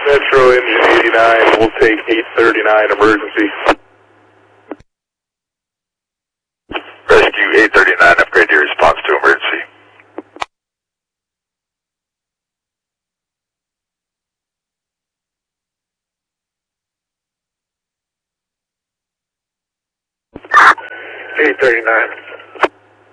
Metro engine 89, we'll take 839 emergency. Rescue 839, upgrade your response to emergency. $839.